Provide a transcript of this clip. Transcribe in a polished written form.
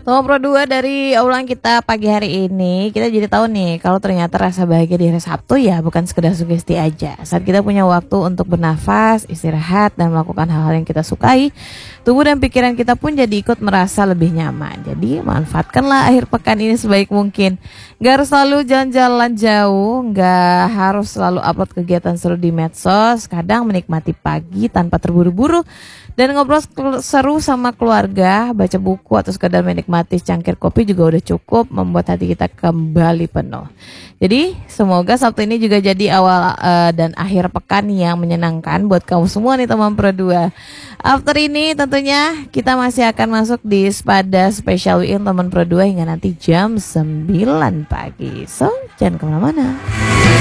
Sama Pro 2 dari obrolan kita pagi hari ini, kita jadi tahu nih kalau ternyata rasa bahagia di hari Sabtu ya bukan sekedar sugesti aja. Saat kita punya waktu untuk bernafas, istirahat, dan melakukan hal-hal yang kita sukai, tubuh dan pikiran kita pun jadi ikut merasa lebih nyaman. Jadi manfaatkanlah akhir pekan ini sebaik mungkin. Gak harus selalu jalan-jalan jauh, gak harus selalu upload kegiatan seru di medsos. Kadang menikmati pagi tanpa terburu-buru dan ngobrol seru sama keluarga, baca buku atau sekadar menikmati cangkir kopi juga udah cukup membuat hati kita kembali penuh. Jadi semoga Sabtu ini juga jadi awal dan akhir pekan yang menyenangkan buat kamu semua nih teman Pro 2. After ini tentunya kita masih akan masuk di pada special weekend teman Pro 2 hingga nanti jam 9 pagi. So jangan kemana-mana.